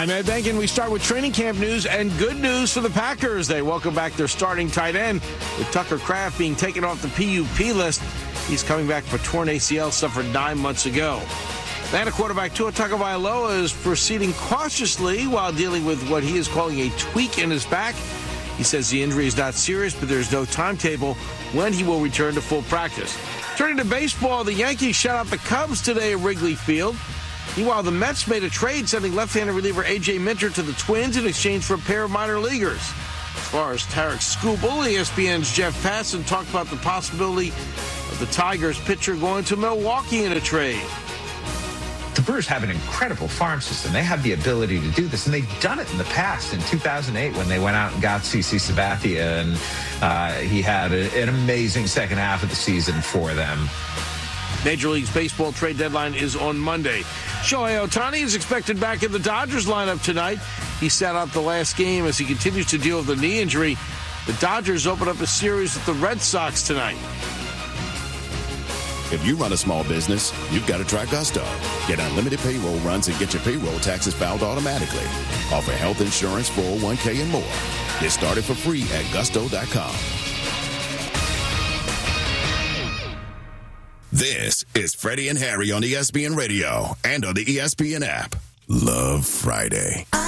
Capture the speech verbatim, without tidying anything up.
I'm Ed Benkin. We start with training camp news and good news for the Packers. They welcome back their starting tight end, with Tucker Kraft being taken off the P U P list. He's coming back for torn A C L suffered nine months ago. Atlanta quarterback Tua Tagovailoa is proceeding cautiously while dealing with what he is calling a tweak in his back. He says the injury is not serious, but there's no timetable when he will return to full practice. Turning to baseball, the Yankees shut out the Cubs today at Wrigley Field. Meanwhile, the Mets made a trade sending left-handed reliever A J Minter to the Twins in exchange for a pair of minor leaguers. As far as Tarek Skubal, E S P N's Jeff Passan talked about the possibility of the Tigers pitcher going to Milwaukee in a trade. The Brewers have an incredible farm system. They have the ability to do this, and they've done it in the past. In two thousand eight, when they went out and got CeCe Sabathia, and uh, he had a, an amazing second half of the season for them. Major League Baseball trade deadline is on Monday. Shohei Ohtani is expected back in the Dodgers lineup tonight. He sat out the last game as he continues to deal with a knee injury. The Dodgers open up a series with the Red Sox tonight. If you run a small business, you've got to try Gusto. Get unlimited payroll runs and get your payroll taxes filed automatically. Offer health insurance, four oh one k, and more. Get started for free at gusto dot com. This is Freddie and Harry on E S P N Radio and on the E S P N app. Love Friday.